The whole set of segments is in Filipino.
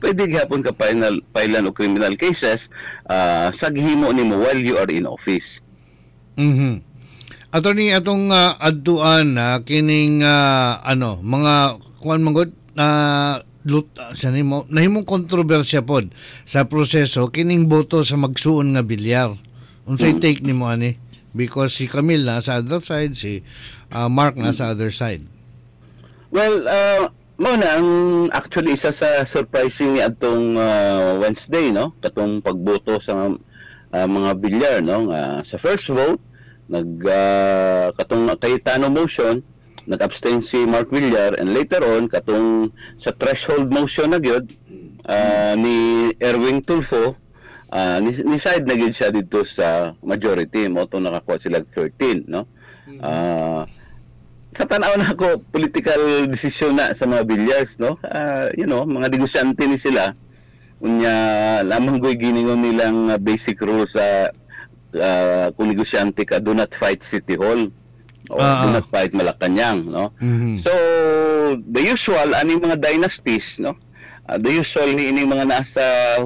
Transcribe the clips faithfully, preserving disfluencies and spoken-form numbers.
pwede gyapon ka final filean og criminal cases uh, sa gihimo nimo while you are in office. Mhm. Attorney, atong uh, adtuan na uh, kining uh, ano mga kuan mangod na uh, lut uh, sa nimo nahimong kontrobersya pod sa proseso kining boto sa magsuon nga bilyar. Unsay hmm. take nimo ani? Because si Camille na sa other side, si uh, Mark na sa other side. Well, uh, mo na ang actually isa sa surprising ni atong uh, Wednesday, no, katong pagboto sa uh, mga bilyar, no, uh, sa first vote nag uh, katong Cayetano motion nag-abstain si Mark Villar, and later on katong sa threshold motion na gyud uh, ni Erwin Tulfo, uh, ni-side na gyud siya dito sa majority mo to nakakuha sila thirteen, no. Uh, sa tanaw na ako political decision na sa mga bilyars, no, uh, you know, mga negosyante ni sila unya lamang goy giningon nilang uh, basic rules sa uh, kung negosyante ka, do not fight City Hall o uh-huh. do not fight Malacanang, no. Mm-hmm. So the usual ani mga dynasties, no, uh, the usual ni ini mga nasa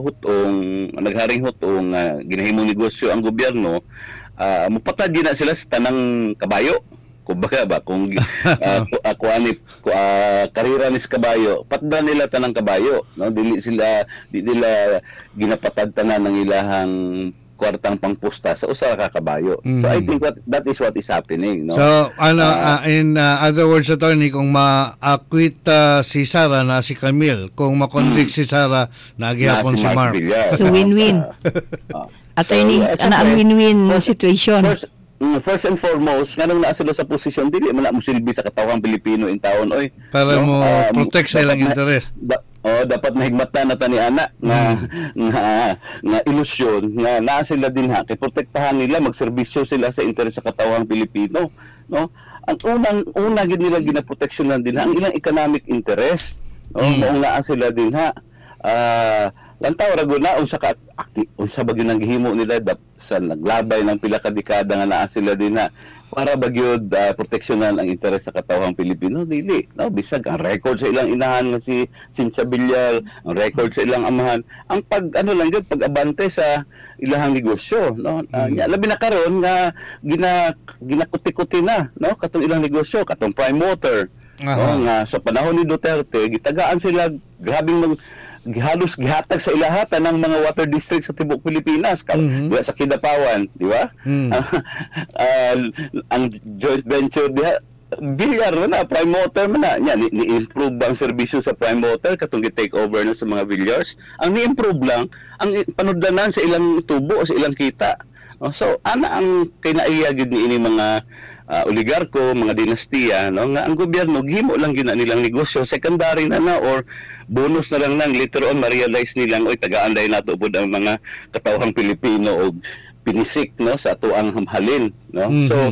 hutong nagharing hutong uh, ginahimong negosyo ang gobyerno, uh, mupatag na sila sa tanang kabayo. Kumbaga ba kung uh, ako ani uh, karira ni sa kabayo, patda nila tanang kabayo, no, dili sila di nila ginapatag tanan ng ilahang kwartang pangpusta sa usa ka kabayo. Mm-hmm. So I think what that is what is happening, no. So ano uh, uh, in uh, other words, attorney, kung ma-acquit uh, si Sara na si Camille, kung ma-convict mm. si Sara na gihapon si, si Mark. So win-win. Uh, uh, attorney, so, uh, ana ang win-win first, situation. First, First and foremost, nga nung naa sila sa posisyon, dili man na mo silbi sa katawang Pilipino in taon, oy. Para no? mo uh, protect sa ilang interest. Da, oh, dapat nahigmatan na tani ana nga, mm. nga, nga ilusyon, nga naa sila din ha, kay protektahan nila, magserbisyo sila sa interes sa katawang Pilipino. No? Ang unang, una gid nila ginaproteksyonan din ha, ang ilang economic interest. No? Mm. Maong naa sila din ha. Ah, uh, lantaw rago na unsa ka akti unsa bagyo nang gihimo nila dap, sa naglabay ng pila ka dekada nga naa sila din na para bagyod uh, proteksyonan ang interes sa katawang Pilipino, dili, no, bisag ang record sa ilang inahan nga si Cynthia Villar, ang record sa ilang amahan, ang pag ano lang gyud pag-abante sa ilahang negosyo, no. Uh, mm. labi na karon nga gina ginakuti-kuti na, no, katong ilang negosyo, katong Prime Water. Uh-huh. No, nga sa panahon ni Duterte gitagaan sila grabing mag halos gihatag sa ilahatan ng mga water district sa tibok Pilipinas, mm-hmm. sa Kidapawan, di ba? Mm. uh, uh, ang joint venture diha Villar na Prime Water man na nya ni-improve ni ang serbisyo sa Prime Water katong gi-take over na sa mga Villars. Ang ni-improve lang ang panudlanan sa ilang tubo, sa ilang kita. Uh, so ana ang kinaiyagid ni ini mga uh, oligarko, mga dinastiya, no, nga ang gobyerno gihimo lang gina nilang negosyo, secondary na na or bonus na lang nang later on ma-realize nilang oy tagaan dai nato pud ang mga katawhang Pilipino og pinisik, no, sa ato ang hamhalin, no. Mm-hmm. So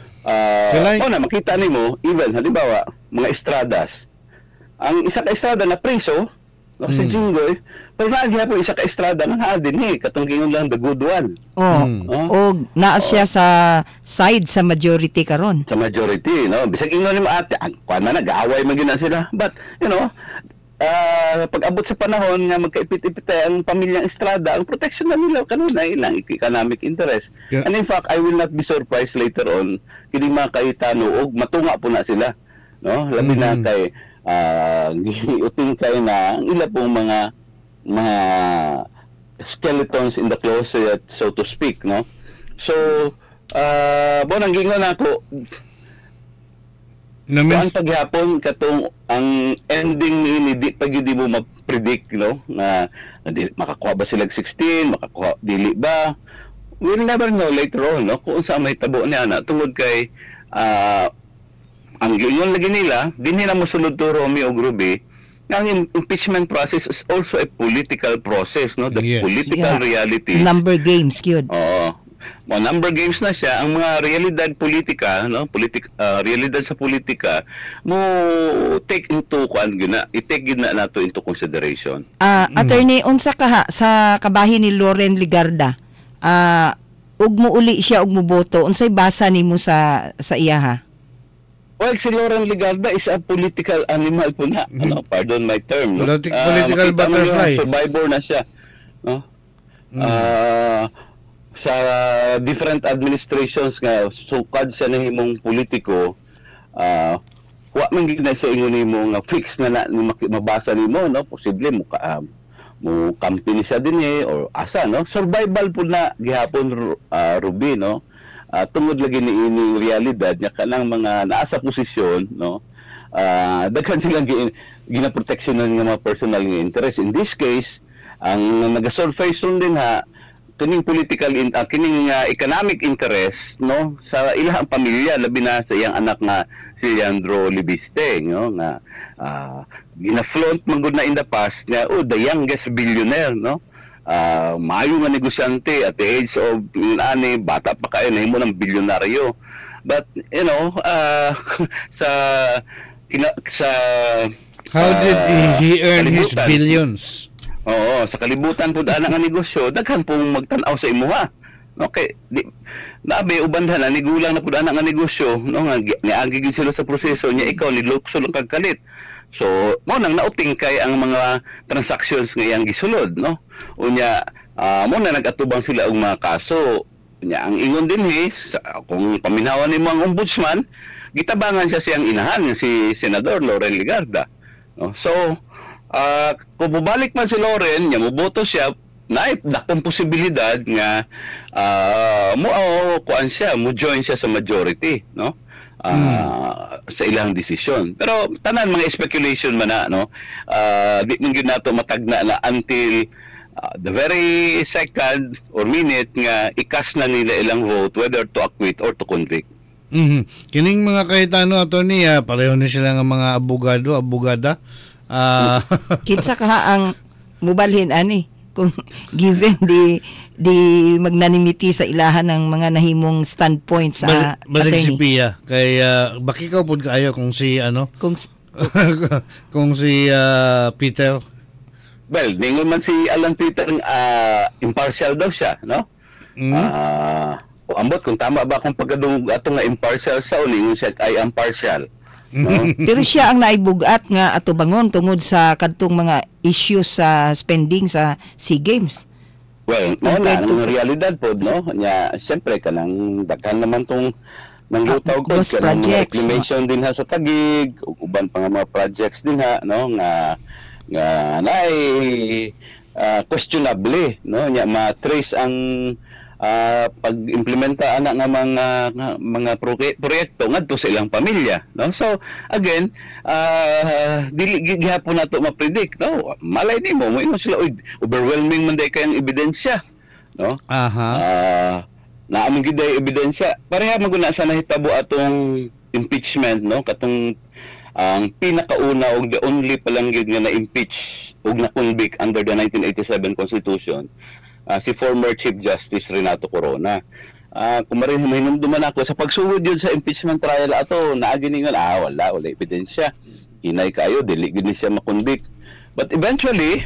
uh, like... oh na makita nimo even halimbawa mga estradas, ang isa ka estrada na preso, no, mm. si Jinggoy, pero naagya po isa ka estrada nga naa din eh, katong gingon lang the good one. Oh, mm. oh. O naa siya oh. sa side sa majority karon. Sa majority, no. Bisag ingon nimo ate, kuan man nag-aaway man gina sila. But, you know, uh, pag-abot sa panahon nga magkaipit-ipit ang pamilyang estrada, ang protection na nila kanuna ilang economic interest. Yeah. And in fact, I will not be surprised later on kining mga Cayetano og matunga po na sila, no. Labi mm. na kay uh, giuting kay na ang ila pong mga mga skeletons in the closet, so to speak, no. So uh, bon ang gingon nako namin paghapon katong ang ending ni di pag di mo ma-predict, no, na di, makakuha ba sila sixteen, makakuha dili ba, we'll never know later on, no, kung sa may tabo niya na tungod kay uh, ang gingon lagi nila dinhi na mosulod to Romeo og Ruby. Ang impeachment process is also a political process, no? The yes. political yeah. realities. Number games, yun. Oo. Well, number games na siya. Ang mga realidad politika, no? Politik, uh, realidad sa politika, mo take into, kuan gina, i-take gina nato into consideration. Uh, mm. Attorney, unsa ka ha, sa kabahin ni Loren Ligarda, uh, ug mo uli siya ug mo boto, unsay basa nimo sa sa iya ha? Well, si Lauren Ligarda is a political animal po na. Ano, pardon my term. No? Politic- Ah, political makita mo yun, butterfly. survivor na siya. No? Ah, sa different administrations nga, sukad siya na himong politiko, ah, wa man gid na sa ingon nimo nga fix na, na maki- mabasa nimo, no? Posible mo ka ah, mo company siya din eh, or asa, no? Survival po na gihapon, Ru- ah, Ruby, no? Ah, tungod lagi ni ining realidad nya kanang mga naa sa posisyon, no, ah daghan silang gi- ginaproteksyonan nga mga personal nga interest. In this case, ang nagasurface ron din ha kining political in, ah, kining ah, economic interest, no, sa ilang pamilya, labi na sa iyang anak nga si Leandro Libiste, no, nga ah, gina-flaunt man gud na in the past nga oh, the youngest billionaire, no. Uh, maayo nga negosyante at the age of ani bata pa kayo na himo ng bilyonaryo, but you know uh, sa kina, sa How ah, did he, he earn his kalibutan. billions? Oo, sa kalibutan po daan nga negosyo daghan pong magtan-aw sa imuha. Okay, di nabe uban na nigulang na pud ana nga negosyo, no, nga gi- niagi gyud sila sa proseso nya, ikaw nilukso lang kag kalit. So, mo nang nauting kay ang mga transactions nga iyang gisulod, no. Unya ah, mo na nagatubang sila og mga kaso. Unya ang ingon din he, sa, kung paminawan nimo ang ombudsman, gitabangan siya siyang inahan nga si Senador Lauren Ligarda. No? So, ah, kung bubalik man si Lauren, nya moboto siya, na dakong posibilidad nga ah, mo oh, kuan siya, mo join siya sa majority, no? Ah, sa ilang desisyon. Pero tanan mga speculation man na, no? Ah, di man gyud nato matagna na until ah, the very second or minute nga ikas na nila ilang vote whether to acquit or to convict. Mhm. Kining mga kahitano attorney, ah, pareho ni sila nga mga abogado, abogada. Ah, Kinsa ka ang mubalhin ani kung given di di magnanimity sa ilahan ng mga nahimong standpoint sa bas- basig si attorney. Pia kay uh, bakikaw pud kaayo kung si ano Kung kung si ah, Peter. Well, ningon man si Alan Peter ah, impartial daw siya, no? Mm. Ah, o ambot kung tama ba kung pagkadung ato nga impartial sa uningon siya ay impartial. No? pero siya ang naibugat nga ato bangon tungod sa kadtong mga issues sa spending sa SEA Games. Well, mo na Compared to- ang realidad po, no? Nya siyempre kanang daghan naman tong nang lutaw ko those kanang mga projects, reclamation din ha sa Taguig, ug uban pa nga mga projects din ha, no, nga nga naay ah, questionable, no, nya ma-trace ang ah, pag-implementa ana nga mga nga, mga proye- proyekto ngadto sa ilang pamilya, no. So again, ah dili gi- gihapon nato ma-predict, no. Malay nimo mo ingon sila, "Uy, overwhelming man day kayang ebidensya," no. Aha. Ah, naamong gid ay ebidensya. Pareha maguna sa nahitabo atong impeachment, no, katong ang pinakauna og the only pa lang gyud nga na-impeach ug na-convict under the nineteen eighty-seven Constitution, ah, si former Chief Justice Renato Corona. Ah, kung marin hinumduman ako sa pagsugod yun sa impeachment trial ato, naagi ningon ah wala wala ebidensya. Hinay kayo dili gid ni siya ma-convict. But eventually,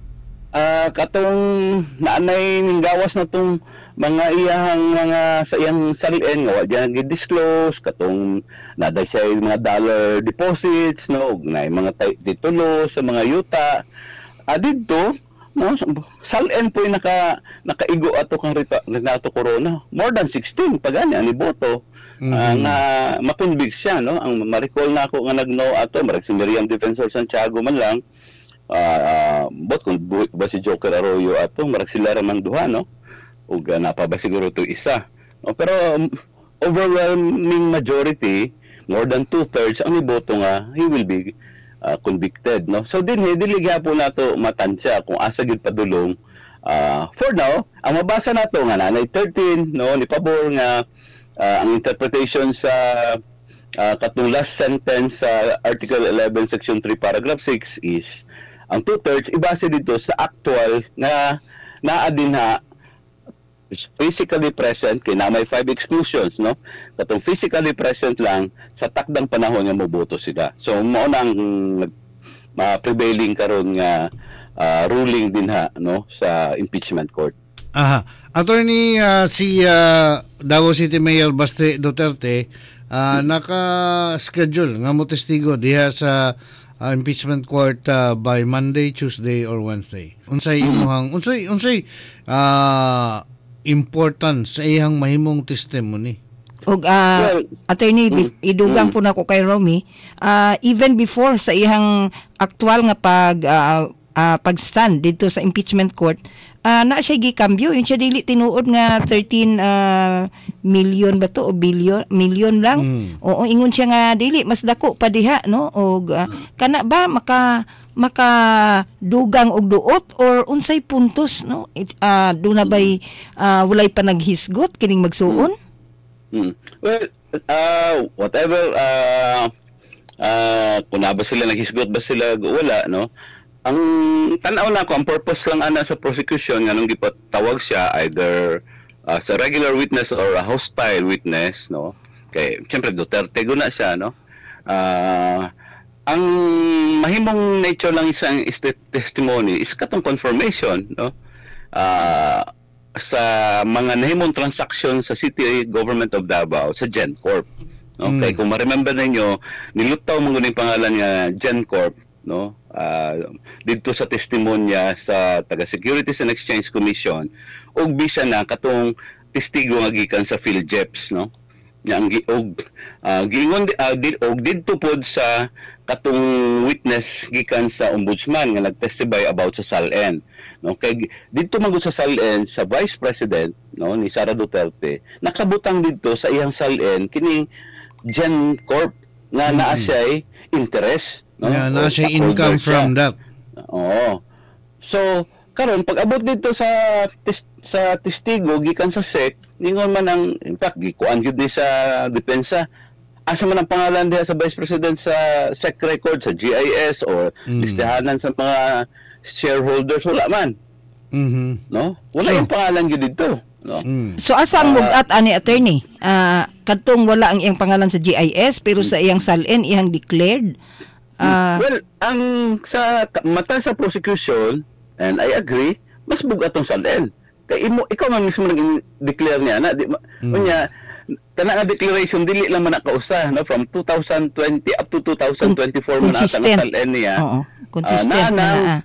ah katong naanay ning gawas na tong mga iyang mga sa iyang salin nga wa diyan gi-disclose katong naday siya yung mga dollar deposits, no, na mga tay- titulo sa mga yuta. Ah, dito, no, salen po yung naka nakaigo ato kang Rita- Renato Corona, more than sixteen pagani ani boto. Ah, nga makonvict siya, no. Ang ma-recall na ako nga nagno ato marag si Miriam Defensor Santiago man lang, ah bot kung buhi ba si Joker Arroyo ato marag sila ra man duha, no, ug uh, napa ba siguro to isa, no? Pero um, overwhelming majority, more than two-thirds ang iboto nga he will be uh, convicted, no. So din he dili gyapon nato matansya kung asa gyud padulong. Ah, for now ang mabasa nato nga nanay thirteen, no, ni pabor nga ah, ang interpretation sa ah, katong last sentence sa Article eleven Section three Paragraph six is ang two-thirds ibase dito sa actual nga naa dinha is physically present kay na may five exclusions, no. Katong physically present lang sa takdang panahon nga moboto sila. So mao nang ma-prevailing karon nga ah, ruling din ha, no, sa impeachment court. Aha. Attorney, ah, si ah, Davao City Mayor Baste Duterte ah, naka-schedule nga mo testigo diha sa ah, impeachment court ah, by Monday, Tuesday or Wednesday. Unsay imong unsay unsay ah, important sa iyang mahimong testimony? Og ah, Well, attorney bif- idugang po nako kay Romy, ah, even before sa iyang aktual nga pag ah, ah, pag-stand dito sa impeachment court, ah, na siya gikambyo, yun siya dili tinuod nga thirteen ah, million ba to o billion million lang. Mm. Oo, ingon siya nga dili mas dako pa diha, no? Og ah, kana ba maka maka dugang og duot or unsay puntos, no? It, ah, do na bay ah, walay pa naghisgot kining magsuon? Hmm. Well, uh, whatever, uh, uh, kung na ba sila naghisgot ba sila, wala, no? Ang tanaw na ko, ang purpose lang ana sa prosecution, nga nung gipatawag siya, either uh, sa regular witness or a hostile witness, no? Kay, siyempre, Duterte guna siya, no? Uh, ang mahimong nature lang isang is testimony is katong confirmation, no? Uh, sa mga nahimong transaction sa City Government of Davao sa GenCorp, no? Mm. Kay kung ma-remember ninyo, nilutaw man gud yung pangalan nga GenCorp, no? Uh, dito sa testimonya sa taga Securities and Exchange Commission ug bisa na katong testigo nga gikan sa PhilJeps, no? Nya ang gi- og uh, giingon di- uh, di- og didto pod sa katong witness gikan sa ombudsman nga nagtestify about sa S A L N, no? Kay didto man gud sa S A L N sa Vice President, no, ni Sara Duterte, nakabutang didto sa iyang S A L N kining GenCorp nga Mm. naa siya'y interest, no? Yeah, O na siya stockholder income siya. from that. Oo. So, karon pag abot dito sa tes- sa testigo gikan sa S E C, ningon man ang in fact gikuan gyud ni sa depensa. Asa man ang pangalan diha sa Vice President sa S E C record sa G I S or Mm. listahanan sa mga shareholders, wala man, Mhm. no? Wala So- yung pangalan gyud dito, no? Mm. So asa ang mugat ani attorney? Ah, kadtong wala ang iyang pangalan sa G I S pero sa iyang S A L N iyang declared. Ah, Well, ang sa ka- mata sa prosecution, and I agree, mas bugat tong S A L N. Kay imo ikaw man mismo nag-declare niya na di ma- Mm. unya kana nga declaration dili lang man nakausa, no, from two thousand twenty up to two thousand twenty-four man ata ang consistent. S A L N niya. Oo, consistent Ah, na. na- naa.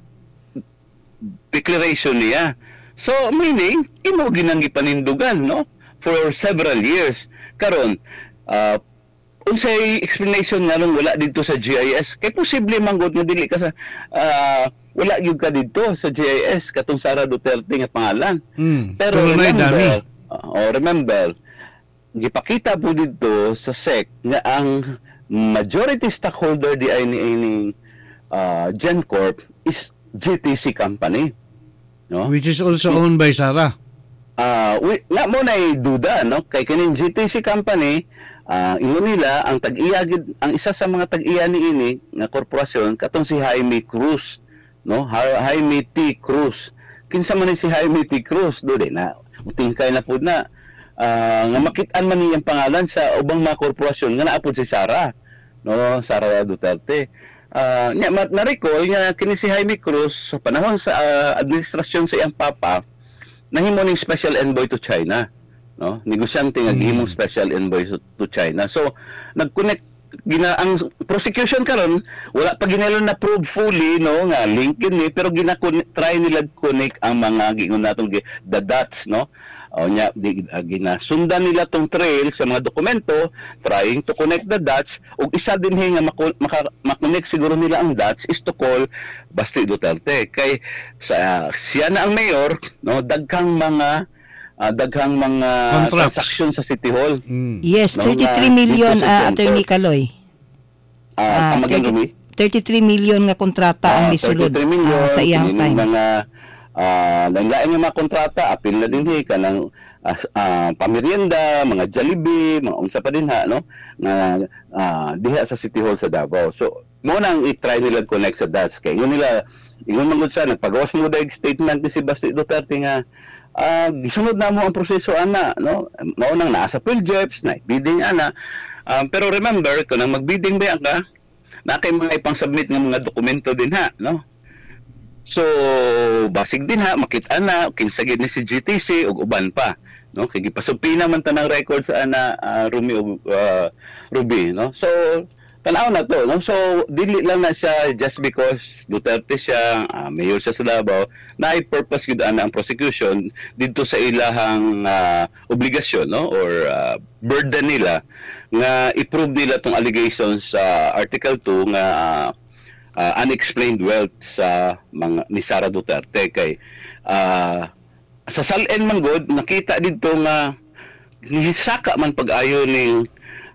Declaration niya. So meaning imo ginang gipanindugan, no, for several years. Karon uh, unsay explanation nga nung wala dito sa G I S? Kay posible man gud nga dili ka sa ah, wala gyud ka dito sa G I S katong Sara Duterte nga pangalan. Mm. Pero Pero nay dami. remember, oh, remember, gipakita po dito sa S E C nga ang majority stockholder di ay ni ining uh, GenCorp is G T C company, no? Which is also owned by Sarah. Ah, uh, na mo na duda, no, kay kining G T C company, ah ingon nila ang tag-iya gid- ang isa sa mga tag-iya niini nga korporasyon katong si Jaime Cruz, no? Ha- Jaime T. Cruz. Kinsa man ni si Jaime T. Cruz do di na utingkay na pud na ah, nga makit-an man niyang pangalan sa ubang mga korporasyon nga naa pud si Sara, no, Sara Duterte. Ah, nya ma- na-recall nga kini si Jaime Cruz sa panahon sa ah, administrasyon sa iyang papa nahimo ning special envoy to China, no? Negosyante nga Mm. gihimong special envoy to- to China. So nag-connect gina ang prosecution karon wala pa ginelo na prove fully, no, nga link yun ni pero gina try nila connect ang mga gingon natong gi- the dots, no. O nya di, uh, ginasundan nila tong trail sa mga dokumento trying to connect the dots ug isa din nga mako- maka- makonect siguro nila ang dots is to call Basti Duterte kay sa siya na ang mayor, no, daghang mga ah, daghang mga Contracts. transaction sa City Hall. Mm. Yes, No, thirty-three nga, million dito sa ah, Center. attorney Kaloy. Ah, Ah, ang maging thirty- thirty-three million nga kontrata ang Ah, nisulod thirty-three million, ah, sa iyang kini time. mga ah nanglaing nga mga kontrata, apil na din hi kanang ah, ah, pamerienda, mga Jollibee, mga unsa pa din ha, no, nga ah, diha sa City Hall sa Davao. So mo nang i-try nila connect sa dots kay yun nila ingon man gud sa nagpagawas mo daig statement ni si Basti Duterte nga ah gisunod na mo ang proseso ana, no, mao nang naa sa PhilJeps na bidding ana. Ah, pero remember kung nang mag-bidding ba ka na kay mga ipang-submit ng mga dokumento din ha, no? So, basig din ha, makita na, kinsa gid ni si G T C ug uban pa. no, kay gipasupina man tanang record sa ana uh, Rumi ug uh, Ruby, no. So tanaw na to, no. So dili lang na siya just because Duterte siya, uh, mayor siya sa Davao, na ay purpose gid ana ang prosecution didto sa ilahang uh, obligasyon, no, or uh, burden nila nga i-prove nila tong allegations sa Article two nga uh, uh, unexplained wealth sa mga ni Sara Duterte. Kay uh, sa salen man god nakita dito nga nisaka man pag-ayo ning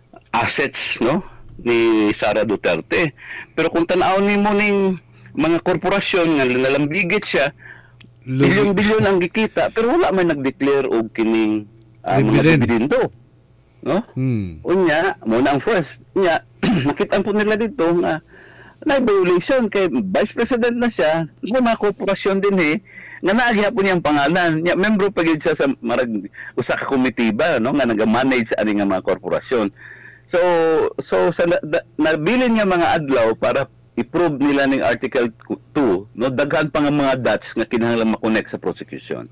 assets, no, ni Sara Duterte. Pero kung tanaw nimo ning mga korporasyon nga nalambigit siya, bilyon-bilyon ang gikita pero wala man nag-declare og kining uh, mga dividendo, no. Hmm. Unya mo na ang first unya nakita po nila dito nga na violation kay vice president na siya, mga korporasyon din eh nga naagya po niyang pangalan niya, membro pa gid siya sa marag usa ka komitiba, no, nga naga-manage ani nga mga korporasyon. So so sa na, da, nabilin nga mga adlaw para i-prove nila ning Article two, no, daghan pa nga mga dots nga kinahanglan ma-connect sa prosecution.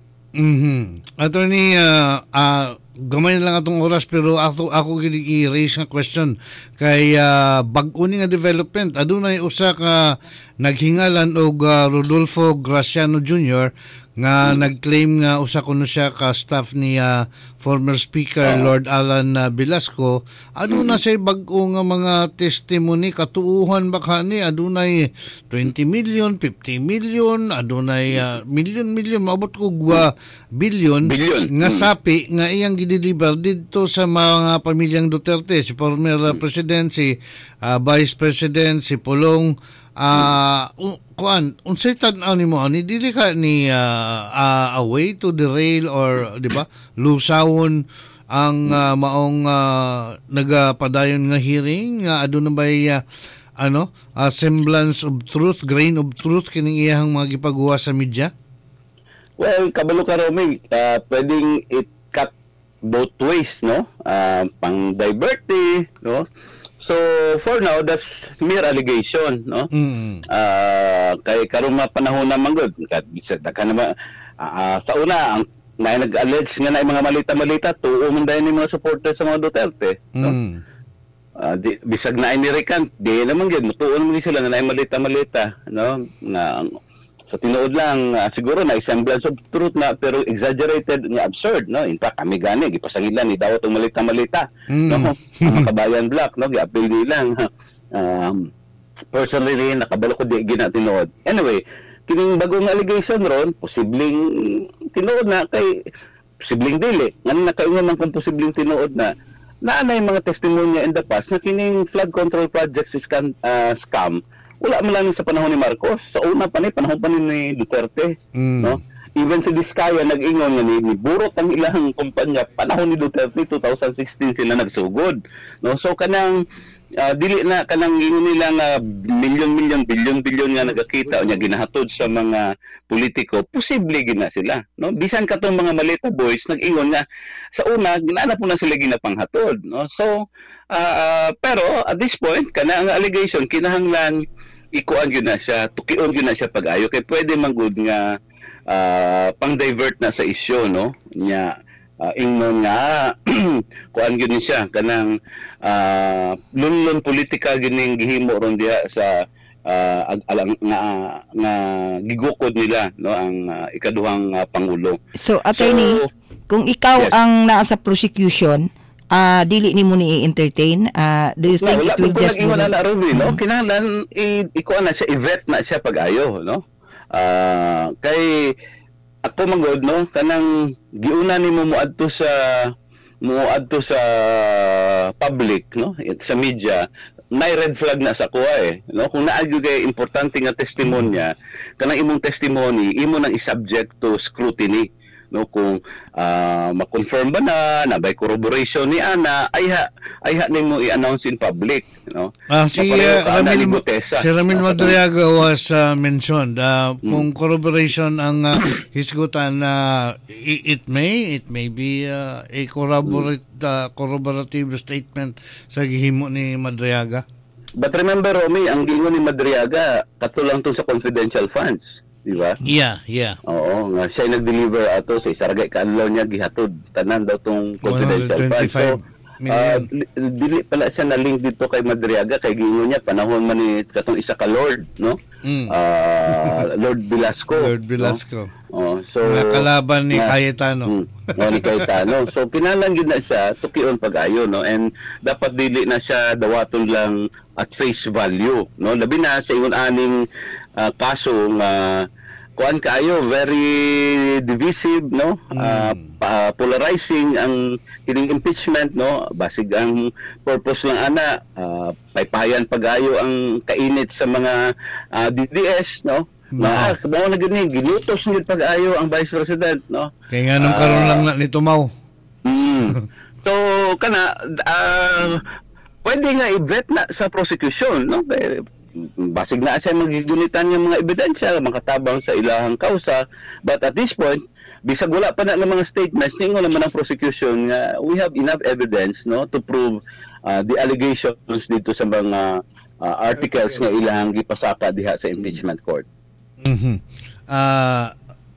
Mhm. Attorney, uh, uh, gamay na lang atong oras pero ako ako gid i-raise nga question kay uh, bag-o ni nga development. Adunay usa ka naghingalan og uh, Rodolfo Graciano Junior nga hmm. nag-claim nga usa kuno siya ka staff ni uh, former Speaker uh, Lord Alan uh, Velasco. Aduna hmm. say bag-o nga mga testimony katuuhan ba kani, adunay twenty million, fifty million, adunay uh, million million maabot ko uh, billion, billion nga hmm. sapi nga iyang gideliver dito sa mga pamilyang Duterte, si former uh, president, si uh, vice president, si Pulong. Ah, uh, kuan unsay tan-aw nimo ani dili ka ni uh, uh, a way to derail or di ba lusawon ang uh, maong uh, nagapadayon nga hearing nga aduna bay uh, ano uh, semblance of truth, grain of truth kining iyang mga gipagawa sa media? Well, kabalo ka Romy, uh, pwedeng it cut both ways, no, uh, pang divert eh, no. So for now that's mere allegation, no. Mm. Uh, kay karong mga panahon na manggod bisag ka naman uh, uh, sa una ang na nag-allege nga na mga malita-malita tuo man dayon ni mga supporters sa mga Duterte, no. Mm. Uh, di, bisag na ay nirecant di naman gyud tuon mo sila nga na malita-malita, no, na sa tinuod lang uh, siguro na semblance of truth na pero exaggerated nga absurd, no. In fact kami gani gipasangilan ni daw tong malita-malita, mm. no. Ang Kabayan Black, no, giapil nilang um, personally nakabalo ko di gina tinuod. Anyway, kining bagong allegation ron posibleng tinuod na kay posibleng dili ngano nakaingon man kung posibleng tinuod na naanay mga testimonya in the past na kining flood control projects is scam, uh, scam wala man lang sa panahon ni Marcos, sa una pa ni panahon pa ni Duterte, mm. no. Even si Diskaya nag-ingon nga ni, ni burot ang ilang kumpanya panahon ni Duterte twenty sixteen sila nagsugod, no. So kanang uh, dili na kanang ingon nila nga milyon-milyon bilyon-bilyon nga nagakita o nya ginahatod sa mga politiko, posible gina sila, no. Bisan katong mga malita boys nag-ingon nga sa una ginana po na sila ginapanghatod, no. So uh, uh, pero at this point kana ang allegation kinahanglan ikuan gyud na siya, tukion gyud na siya pag-ayo kay pwede man gud nga uh, pang-divert na sa isyu, no, nya uh, ingnon nga kuan gyud ni siya kanang uh, lunlon politika gining gihimo ron diha sa uh, alang nga nga gigukod nila, no, ang uh, ikaduhang uh, pangulo. So attorney, so, kung ikaw yes. ang naa sa prosecution, Ah, uh, dili nimo ni entertain. Uh, do you think no, it will just wala na Ruby, no? Kinahanglan i-iko na siya i-vet na siya pag-ayo, no? Ah, uh, kay ako magod, no, kanang giuna nimo moadto sa moadto sa public, no, sa media, may red flag na sa kuha eh, no? Kung naagyo kay importante nga testimonya, kanang imong testimony imo nang i-subject to scrutiny, no, kung uh, ma-confirm ba na na by corroboration ni ana ay ha ay ha nimo i-announce in public, no. Ah, si uh, Ramil si Ramil Madriaga was uh, mentioned uh, hmm. kung corroboration ang uh, hisgutan na uh, it, it may it may be uh, a corroborate uh, corroborative statement sa gihimo ni Madriaga. But remember Romy, ang gingon ni Madriaga katulang tong sa confidential funds. di ba? Yeah, yeah. Oo, nga siya nag-deliver ato sa isaragay kaadlaw niya gihatod tanan daw tong confidential funds. So, Uh, dili pala siya na link dito kay Madriaga kay giingon niya panahon man ni katong isa ka Lord, no? Mm. Uh, Lord Velasco. Lord Velasco. No? Oh, so nakalaban ni na, Cayetano. Mm, oh, ni Cayetano. So kinahanglan gid na siya tukion pag-ayo, no? And dapat dili na siya dawaton lang at face value, no? Labi na sa ingon aning uh, kaso nga kuan kaayo very divisive, no? Mm. Uh, pa- polarizing ang kining impeachment, no? Basig ang purpose lang ana uh, paypayan pag-ayo ang kainit sa mga uh, D D S, no? Na Mm. mao na gid ni gilutos gid pag-ayo ang Vice President, no? Kaya nga nung Ah, karon lang na ni Tumaw. Mm. So kana uh, pwede nga i-vet na sa prosecution, no? Kaya basig na siya magigunitan ng mga ebidensya makatabang sa ilahang kausa, but at this point bisag wala pa na ng mga statements ningon naman ang prosecution nga we have enough evidence, no, to prove uh, the allegations dito sa mga uh, articles nga ilahang gipasaka diha sa impeachment court. Mhm. Ah,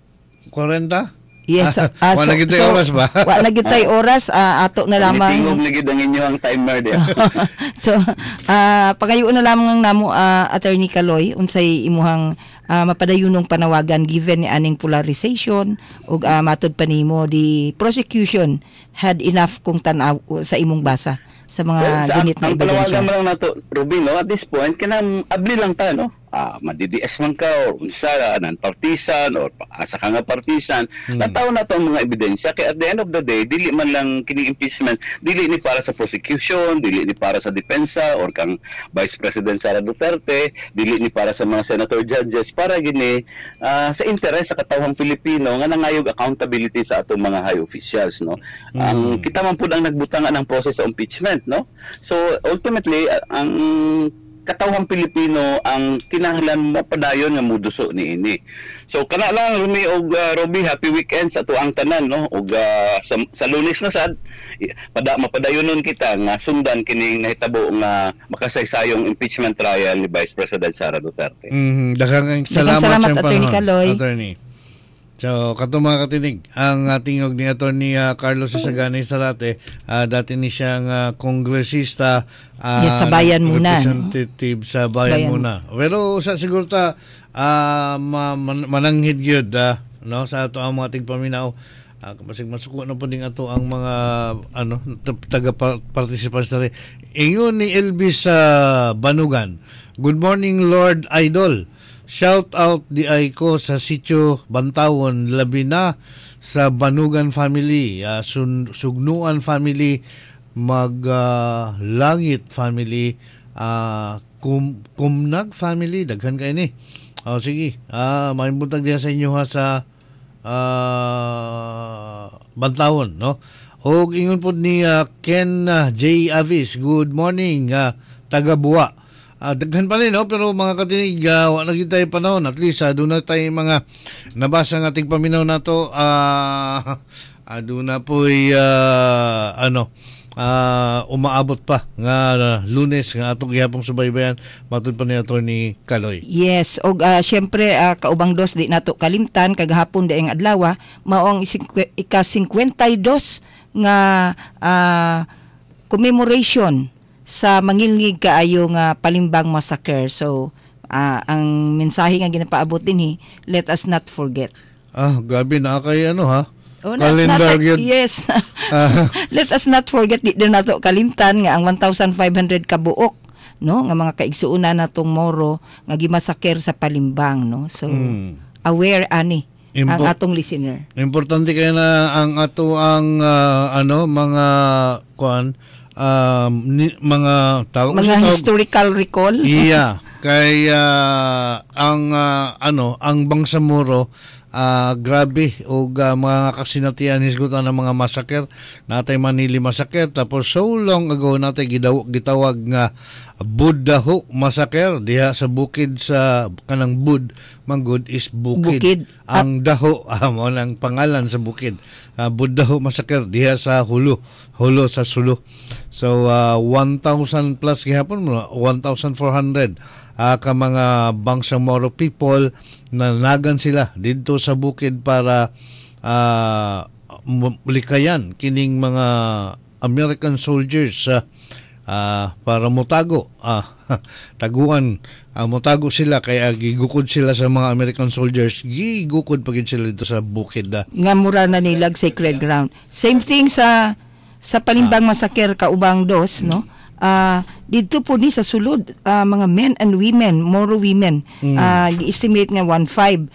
forty? Yes, Ah, ah, wala gid tayo oras ba? Wala gid tay oras, ah, ato na lamang. Nitingog na gid ang inyong timer diha. So, ah pagayon na lamang namo, ah, Attorney Kaloy, unsay imuhang ah, mapadayunong panawagan given ni aning polarization ug ah, matud pa nimo the prosecution had enough kung tan-aw sa imong basa sa mga Well, sa, ginit na ang panawagan ebidensya. mo lang nato, Ruby, no, at this point, kanang abli lang ta, no? Ah, madi-D S man ka, or unsa, non-partisan, or asa ka nga partisan, Hmm. nataw na to ang mga ebidensya. Kaya at the end of the day, dili man lang kining impeachment, dili ni para sa prosecution, dili ni para sa depensa, or kang Vice President Sara Duterte, dili ni para sa mga senator judges, para gini ah, sa interes sa katawhang Pilipino nga nangayog accountability sa atong mga high officials, no? Ang kita man pud ang nagbutangan ng process sa impeachment, no? So ultimately a- ang katawhang Pilipino ang kinahanglan mapadayon nga muduso niini. So kana lang Rumi og uh, Robbie, happy weekend sa ato ang tanan, no? Og uh, sa, sa Lunes na sad i- pada mapadayonon kita nga sundan kining nahitabo nga makasaysayong impeachment trial ni Vice President Sara Duterte. Mhm. Daghang Daghang salamat, salamat, sa Attorney panahon, Kaloy. Attorney. So, kato mga katinig, ang uh, tingog ni Attorney uh, Carlos Isagani Sarate, uh, dati ni siyang uh, kongresista, uh, Yes, sa bayan muna, no? representative sa bayan, Bayan. muna. Pero sa siguro ta, uh, ma- man- mananghid yun, uh, no, sa ato ang mga tigpaminaw, uh, kapasig masuko na po din ato ang mga ano taga-participants na rin. Ingon ni Elvis sa Banugan, good morning Lord Idol. Shout out di ay ko sa sitio Bantawon, labi na sa Banugan family, uh, Sun- Sugnuan family, Mag uh, Langit family, uh, kum, Kumnag family, daghan kayo ni. O sige, ah, may buntag diha sa inyo ha sa uh, Bantawon, no? O ingon po ni uh, Ken uh, J. Avis, good morning, uh, taga Buwa. Uh, daghan pa rin, no? Pero mga katinig, uh, wala na tayo panahon. At least, uh, doon na tayo mga nabasa ng ating paminaw na to. Uh, uh, doon na po uh, ano, uh, umaabot pa nga uh, Lunes nga atong gihapong subaybayan matud pa ni Attorney Kaloy. Yes, og ah, syempre ah, kaubang dos di nato kalimtan kagahapon daing adlaw mao ang isingkwe- ika-fifty-two nga ah, commemoration sa mangilngig kaayo nga Palimbang Massacre. So ah, ang mensahe nga ginapaabot dinhi, let us not forget. Ah, grabe na kay ano ha? Oh, not- Calendar not- yun. Yes. Ah. Let us not forget di din nato kalimtan nga ang one thousand five hundred kabuok, no, nga mga kaigsuuna natong Moro nga gimasaker sa Palimbang, no. So Mm. aware ani ang Impo- atong listener. Importante kaya na ang ato ang ah, ano mga kuan um, ni- mga tawag Mga tawag- historical recall. Iya, kay ah, ang ah, ano, ang Bangsamoro ah, grabe og ah, mga kasinatian hisgutan ng mga massacre. Natay Manili massacre tapos so long ago natay gidaw gitawag nga Budaho massacre diha sa bukid sa kanang Bud manggod is bukid. Bukid. Ang daho ah, mo nang pangalan sa bukid. Uh, Budaho massacre diha sa Hulo, Hulo sa Sulu. So uh, one thousand plus gihapon mo one thousand four hundred uh, ka mga Bangsamoro people na nagan sila dito sa bukid para uh, likayan kining mga American soldiers uh, uh, para mutago uh, taguan uh, mutago sila kaya gigukod sila sa mga American soldiers, gigukod pagid sila dito sa bukid uh. Nga mura na nilag sacred ground. Same thing sa sa Palimbang Massacre kaubang dos, no? Uh, dito po ni sa sulod uh, mga men and women, Moro women, mm. uh, gi-estimate nga one five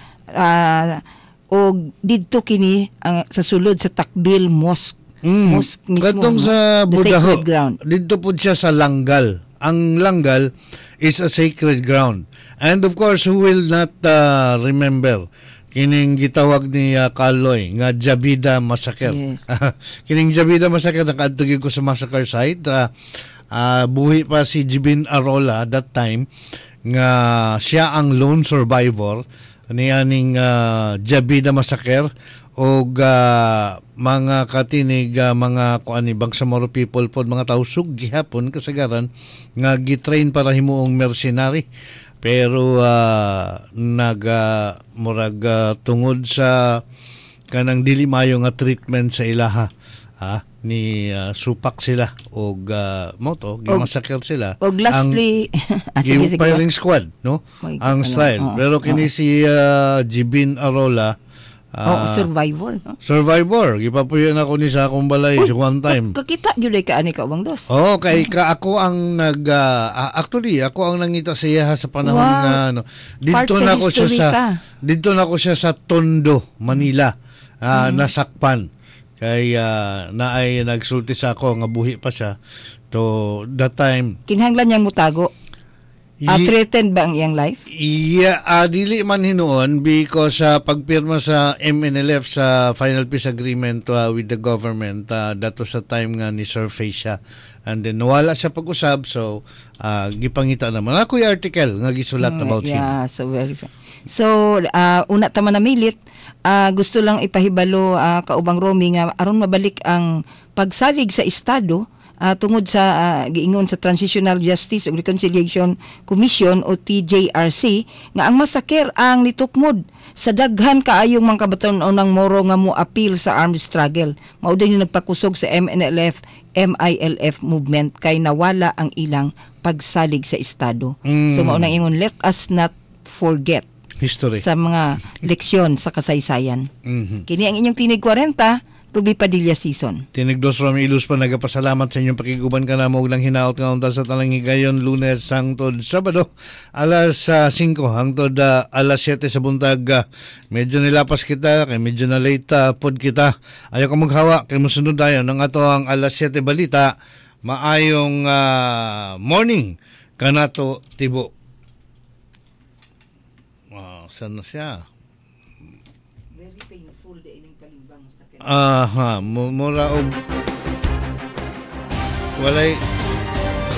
uh, o dito kini uh, sa sulod sa Takbil Mosque. Mm. Mosque mismo, Katong no? sa The Budaho, sacred ground. dito po siya sa Langgal. Ang Langgal is a sacred ground. And of course, who will not uh, remember kining gitawag ni uh, Kaloy nga Jabida Massacre. Yes. Kining Jabida Massacre nakadtugig ko sa massacre site. Uh, uh, buhi pa si Jibin Arola that time nga siya ang lone survivor niyaning uh, Jabida Massacre og uh, mga katinig uh, mga kuan ni Bangsamoro people pod mga tausog gihapon kasagaran nga gitrain para himuong mercenary. Pero uh, nag uh, murag uh, tungod sa kanang dili maayo nga treatment sa ilaha ha ni uh, supak sila og uh, moto gimasakir sila og lastly ang sige, sige, firing squad no my ang God, style ano, pero oh, kini oh. si uh, Jibin Arola uh, oh, survivor, no? survivor gipapuyon ako ni sa akong balay sa one time. Kakita gyud ay kaani ka ubang dos. Oh, kay ka ako ang nag uh, actually ako ang nangita sa iya sa panahon Wow. nga ano. Dito Part na sa ako siya history sa ka. dito na ako siya sa Tondo, Manila. Uh, Mm. Nasakpan. Kay uh, naay nagsulti sa ako nga buhi pa siya. To that time Kinahanglan niyang mutago. Uh, Ye- threatened ba ang iyang life? Yeah, uh, dili man hinuon because sa uh, pagpirma sa M N L F sa Final Peace Agreement uh, with the government, uh, that was sa time nga ni surface siya. And then nawala siya pag-usab, so uh, gipangita naman. Ako yung article nga gisulat Mm, about him. yeah, so very fa- So, uh, una ta man na milit, uh, gusto lang ipahibalo uh, kaubang Romy nga aron mabalik ang pagsalig sa estado uh, tungod sa uh, giingon sa Transitional Justice and Reconciliation Commission o T J R C nga ang masakir ang nitukmod sa daghan kaayong mga kabataon ng Moro nga mo appeal sa armed struggle. Mao din yung nagpakusog sa M N L F M I L F movement kay nawala ang ilang pagsalig sa estado. Mm. So mao nang ingon, let us not forget History. sa mga leksyon sa kasaysayan. Mhm. Kini ang inyong Tinig forty, Ruby Padilla Season. Tinigdos Romy Ilus pa nagapasalamat sa inyong pakiguban ka na mo lang hinaot nga unta sa talang higayon Lunes hangtod Sabado alas uh, singko hangtod uh, alas siyete sa buntag. Uh, medyo nilapas kita kay medyo na late uh, pod kita. Ayaw ka maghawa kay musunod tayo ng ato ang alas siyete balita. Maayong uh, morning kanato tibo. Wow, saan na siya? Very painful de ining Palimbang sa Aha, uh, mura og walay